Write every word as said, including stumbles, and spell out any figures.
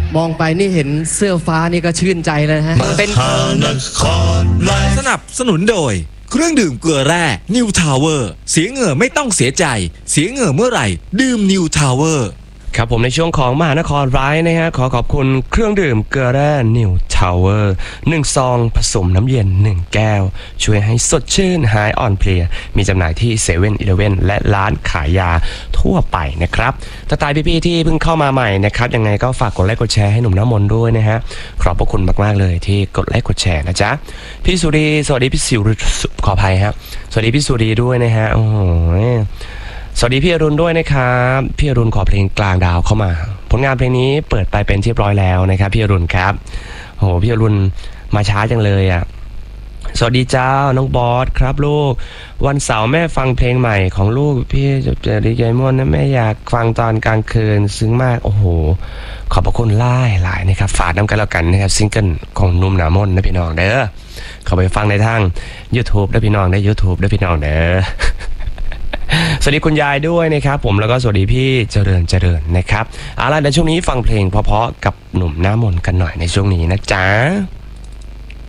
มองไปนี่เห็นเสื้อฟ้านี่ก็ชื่นใจเลยฮะเป็นสนับสนุนโดยเครื่องดื่มเกลือแร่ New Tower เสียเหงื่อไม่ต้องเสียใจเสียเหงื่อเมื่อไหร่ดื่ม New Tower ครับผมในช่วงของมหานครร้ายนะฮะขอขอบคุณเครื่องดื่มเกลือแร่ New Tower หนึ่งซองผสมน้ำเย็นหนึ่งแก้วช่วยให้สดชื่นหายอ่อนเพลียมีจำหน่ายที่เซเว่นอีเลฟเว่นและร้านขายยาทั่วไปนะครับถ้าตายพี่ๆที่เพิ่งเข้ามาใหม่นะครับยังไงก็ฝากกดไลค์กดแชร์ให้หนุ่มน้ำมนต์ด้วยนะฮะขอบพระคุณมากๆเลยที่กดไลค์กดแชร์นะจ๊ะพี่สุรีสวัสดีพี่สิวขออภัยครับสวัสดีพี่สุรีด้วยนะฮะโอ้โหสวัสดีพี่อรุณด้วยนะครับพี่อรุณขอเพลงกลางดาวเข้ามาผลงานเพลงนี้เปิดไปเป็นที่เรียบร้อยแล้วนะครับพี่อรุณครับโอ้โหพี่อรุณมาช้าจังเลยอ่ะสวัสดีเจ้าน้องบอสครับลูกวันเสาร์แม่ฟังเพลงใหม่ของลูกพี่จะจะดีใจม่วนนะแม่อยากฟังตอนกลางคืนซึ้งมากโอ้โหขอบพระคุณหลายหลายนะครับฝากน้ำกันแล้วกันนะครับซิงเกิลของนุ่มหนามนนะพี่น้องเด้อเข้าไปฟังในทาง YouTube ได้พี่น้องได้ YouTube ได้พี่น้องเด้อสวัสดีคุณยายด้วยนะครับผมแล้วก็สวัสดีพี่เจริญเจริญนะครับเอาล่ะในช่วงนี้ฟังเพลงเพราะๆกับหนุ่มหน้ามนต์กันหน่อยในช่วงนี้นะจ๊ะ